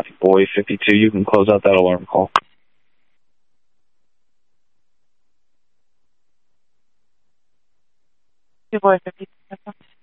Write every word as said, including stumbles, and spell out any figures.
Boy fifty-two, you can close out that alarm call. Two Boy fifty-two.